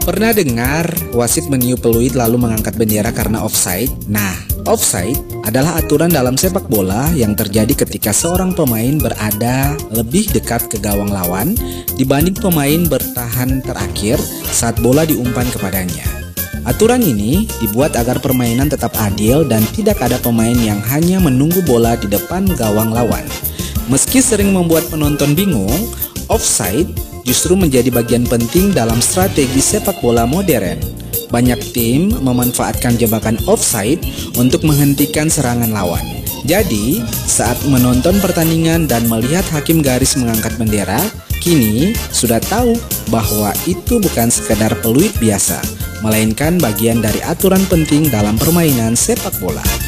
Pernah dengar wasit meniup peluit lalu mengangkat bendera karena offside? Nah, offside adalah aturan dalam sepak bola yang terjadi ketika seorang pemain berada lebih dekat ke gawang lawan dibanding pemain bertahan terakhir saat bola diumpan kepadanya. Aturan ini dibuat agar permainan tetap adil dan tidak ada pemain yang hanya menunggu bola di depan gawang lawan. Meski sering membuat penonton bingung, offside justru menjadi bagian penting dalam strategi sepak bola modern. Banyak tim memanfaatkan jebakan offside untuk menghentikan serangan lawan. Jadi, saat menonton pertandingan dan melihat hakim garis mengangkat bendera, kini sudah tahu bahwa itu bukan sekedar peluit biasa, melainkan bagian dari aturan penting dalam permainan sepak bola.